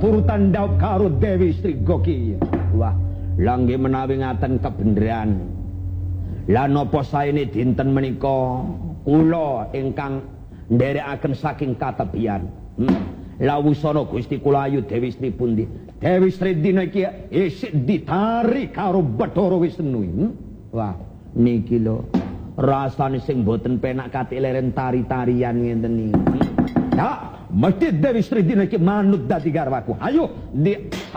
tuturutan ndhawuh karo Dewi Sri Goki. Wah, langge menawi ngaten kebeneran. Lah napa saene dinten menika kula ingkang nderekaken saking katebian. Lah wusana Gusti kula ayu Dewi Sri pundi? Dewi Sri dina iki isih ditari karo Bathara Wisnu. Wah, niki lho rasane sing boten penak kate leren tari-tarian ngenten niki. Ya, mesti Dewi Sri dina iki manut dadi garwaku. Ayo,